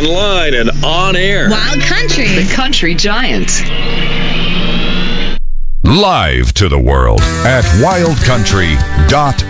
online and on air. Wild Country. The Country Giant. Live to the world at wildcountry.fm.